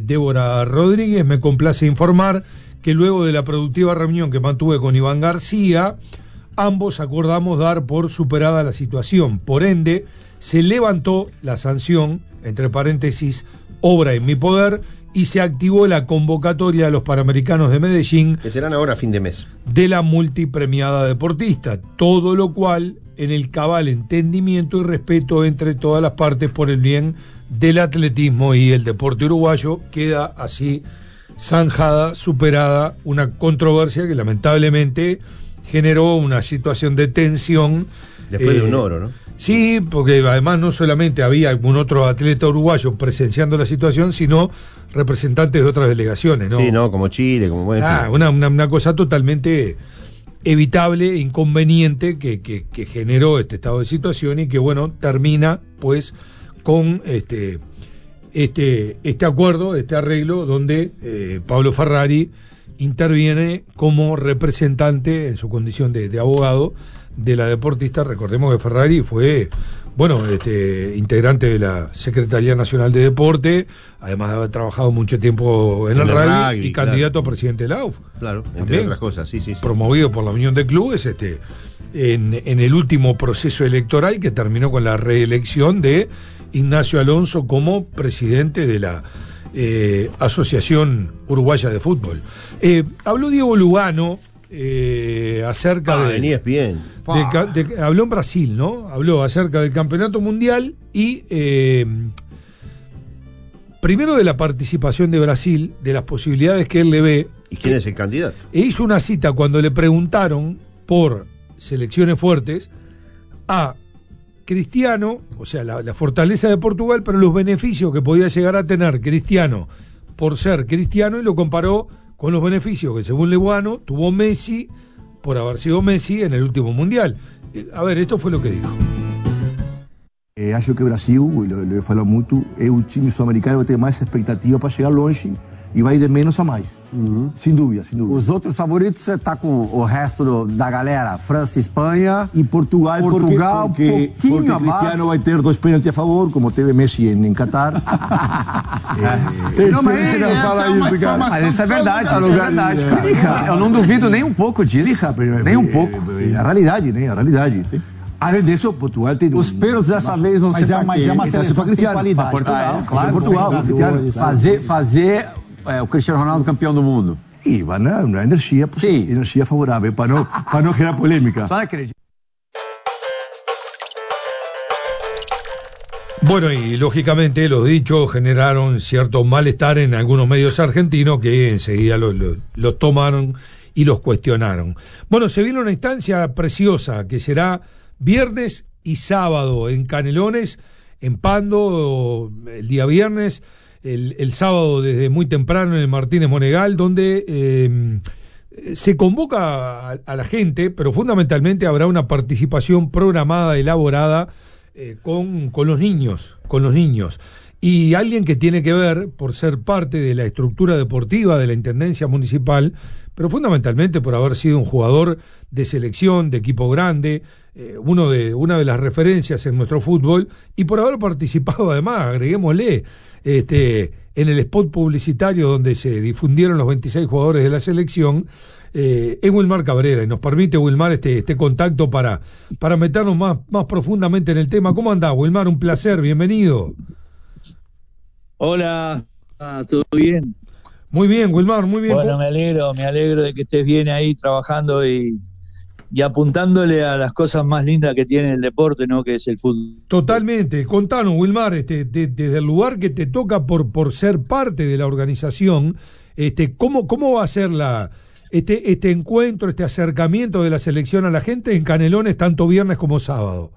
Débora Rodríguez. Me complace informar que luego de la productiva reunión que mantuve con Iván García, ambos acordamos dar por superada la situación. Por ende, se levantó la sanción, entre paréntesis, obra en mi poder, y se activó la convocatoria a los Panamericanos de Medellín, que serán ahora a fin de mes, de la multipremiada deportista, todo lo cual en el cabal entendimiento y respeto entre todas las partes por el bien del atletismo y el deporte uruguayo. Queda así zanjada, superada una controversia que lamentablemente generó una situación de tensión. Después de un oro, ¿no? Sí, porque además no solamente había algún otro atleta uruguayo presenciando la situación, sino representantes de otras delegaciones, ¿no? Sí, no, como Chile, como... Una cosa totalmente evitable, inconveniente, que generó este estado de situación y que, bueno, termina, pues, con este acuerdo, este arreglo, donde Pablo Ferrari interviene como representante en su condición de abogado de la deportista. Recordemos que Ferrari fue, bueno, integrante de la Secretaría Nacional de Deporte, además de haber trabajado mucho tiempo en el rugby y candidato a presidente de la AUF. Claro, entre también, otras cosas, sí. Promovido por la Unión de Clubes, en el último proceso electoral que terminó con la reelección de Ignacio Alonso como presidente de la Asociación Uruguaya de Fútbol. Habló Diego Lugano acerca de ESPN. Habló en Brasil, ¿no? Habló acerca del campeonato mundial y primero de la participación de Brasil, de las posibilidades que él le ve. ¿Y quién es el candidato? E hizo una cita cuando le preguntaron por selecciones fuertes a Cristiano, o sea, la fortaleza de Portugal, pero los beneficios que podía llegar a tener Cristiano por ser cristiano, y lo comparó con los beneficios que, según Lugano, tuvo Messi por haber sido Messi en el último Mundial. A ver, esto fue lo que dijo. Acho que o Brasil, eu falo muito, é o time sul-americano que tem mais expectativa para chegar longe e vai de menos a mais. Sem dúvida, sem dúvida. Os outros favoritos, você tá com o resto da galera, França, Espanha e Portugal, porque Cristiano vai ter 2 pênaltis a favor, como teve Messi em Qatar. Não, mas não fala isso, cara. Mas isso é verdade, falou verdade. Eu não duvido nem um pouco disso. Nem um pouco. A realidade, né? A realidade. Sim. Além disso, Portugal tem... Os pênaltis dessa vez não sei mas é uma seleção que tem qualidade. Portugal, claro. Portugal, fazer o Cristiano Ronaldo campeão do mundo. E vai na energia, energia favorável, para não gerar polêmica. Só acredito. Bueno, y lógicamente los dichos generaron cierto malestar en algunos medios argentinos que enseguida los tomaron y los cuestionaron. Bueno, se viene una instancia preciosa que será viernes y sábado en Canelones, en Pando, el día viernes, el sábado desde muy temprano en el Martínez Monegal, donde se convoca a la gente, pero fundamentalmente habrá una participación programada, elaborada con los niños. Y alguien que tiene que ver, por ser parte de la estructura deportiva de la Intendencia Municipal, pero fundamentalmente por haber sido un jugador de selección, de equipo grande, una de las referencias en nuestro fútbol, y por haber participado además, agreguémosle, en el spot publicitario donde se difundieron los 26 jugadores de la selección, es Wilmar Cabrera, y nos permite, Wilmar, este contacto para meternos más profundamente en el tema. ¿Cómo andás, Wilmar? Un placer, bienvenido. Hola, ¿todo bien? Muy bien, Wilmar, muy bien. Bueno, me alegro de que estés bien ahí trabajando y apuntándole a las cosas más lindas que tiene el deporte, ¿no? Que es el fútbol. Totalmente. Contanos, Wilmar, desde el lugar que te toca por ser parte de la organización, ¿cómo va a ser este encuentro, este acercamiento de la selección a la gente en Canelones, tanto viernes como sábado?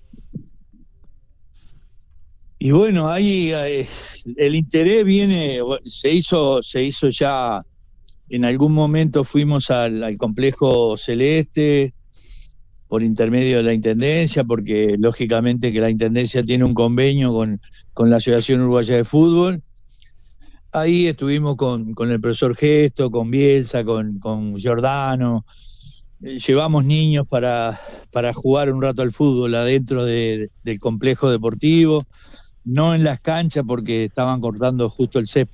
Y bueno, ahí el interés viene, se hizo ya, en algún momento fuimos al complejo Celeste por intermedio de la Intendencia, porque lógicamente que la Intendencia tiene un convenio con la Asociación Uruguaya de Fútbol. Ahí estuvimos con el profesor Gesto, con Bielsa, con Giordano. Llevamos niños para jugar un rato al fútbol adentro del complejo deportivo, no en las canchas porque estaban cortando justo el césped